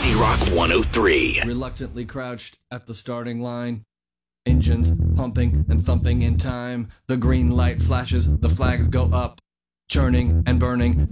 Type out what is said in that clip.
Z-Rock 103. Reluctantly crouched at the starting line. Engines pumping and thumping in time. The green light flashes, the flags go up. Churning and burning,